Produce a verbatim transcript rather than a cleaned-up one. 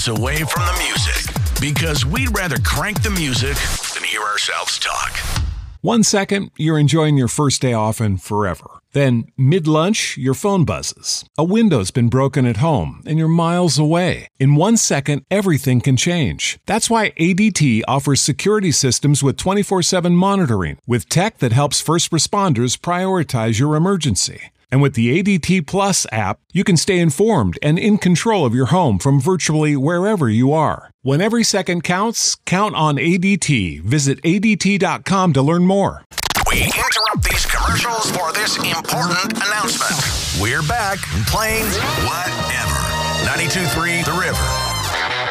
miles away from the music because we'd rather crank the music than hear ourselves talk. One second, you're enjoying your first day off and forever. Then, mid-lunch, your phone buzzes. A window's been broken at home, and you're miles away. In one second, everything can change. That's why A D T offers security systems with twenty-four seven monitoring, with tech that helps first responders prioritize your emergency. And with the A D T Plus app, you can stay informed and in control of your home from virtually wherever you are. When every second counts, count on A D T. Visit A D T dot com to learn more. We interrupt these commercials for this important announcement. We're back playing whatever. ninety-two point three The River.